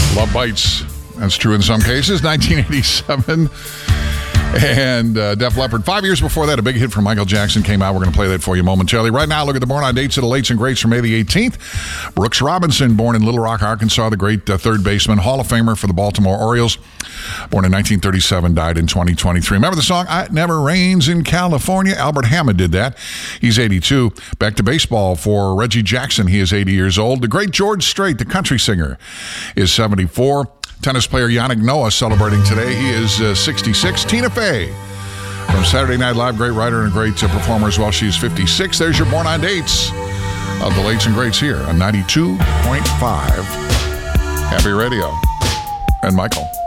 Love bites. That's true in some cases. 1987. And Def Leppard. 5 years before that, a big hit from Michael Jackson came out. We're going to play that for you momentarily. Right now, look at the born on dates of the lates and greats from May the 18th. Brooks Robinson, born in Little Rock, Arkansas, the great third baseman, Hall of Famer for the Baltimore Orioles. Born in 1937, died in 2023. Remember the song, It Never Rains in California? Albert Hammond did that. He's 82. Back to baseball for Reggie Jackson. He is 80 years old. The great George Strait, the country singer, is 74. Tennis player Yannick Noah celebrating today. He is 66. Tina Fey from Saturday Night Live, great writer and a great performer as well. She is 56. There's your Born on Dates of the Lates and Greats here on 92.5 Happy Radio. And Michael.